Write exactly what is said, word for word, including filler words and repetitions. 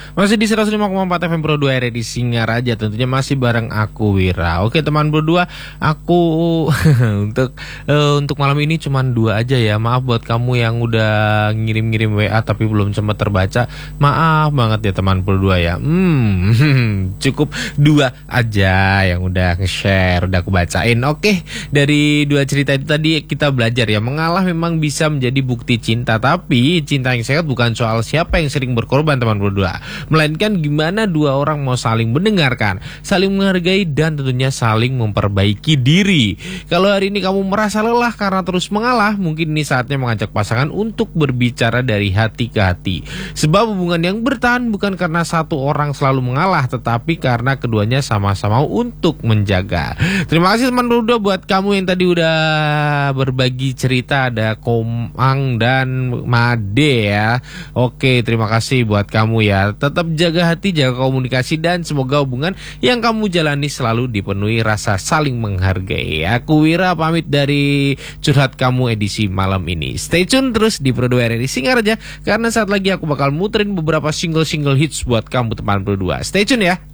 Masih di seratus lima koma empat F M Pro dua R di Singaraja, tentunya masih bareng aku Wira. Oke teman berdua, aku untuk uh, untuk malam ini cuman dua aja ya. Maaf buat kamu yang udah ngirim-ngirim W A tapi belum sempat terbaca. Maaf banget ya teman berdua ya. Hmm, cukup dua aja yang udah nge-share, udah aku bacain. Oke, dari dua cerita itu tadi kita belajar ya, mengalah memang bisa menjadi bukti cinta. Tapi cinta yang sehat bukan soal siapa yang sering berkorban teman berdua, melainkan gimana dua orang mau saling mendengarkan, saling menghargai, dan tentunya saling memperbaiki diri. Kalau hari ini kamu merasa lelah karena terus mengalah, mungkin ini saatnya mengajak pasangan untuk berbicara dari hati ke hati. Sebab hubungan yang bertahan bukan karena satu orang selalu mengalah, tetapi karena keduanya sama-sama untuk menjaga. Terima kasih teman berdua buat kamu yang tadi udah berbagi cerita, ada Komang dan Made ya. Oke, terima kasih buat kamu ya. Tetap jaga hati, jaga komunikasi, dan semoga hubungan yang kamu jalani selalu dipenuhi rasa saling menghargai. Aku Wira pamit dari Curhat Kamu edisi malam ini. Stay tune terus di Pro dua R di Singaraja, karena saat lagi aku bakal muterin beberapa single-single hits buat kamu teman berdua. Stay tune ya.